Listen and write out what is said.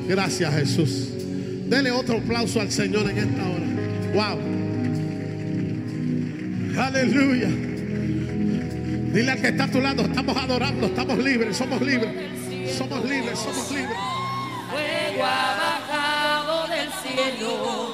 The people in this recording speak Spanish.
Gracias, Jesús. Dele otro aplauso al Señor en esta hora. Wow. Aleluya. Dile al que está a tu lado: estamos adorando, estamos libres, somos libres. Somos libres, somos libres. Fuego ha bajado del cielo.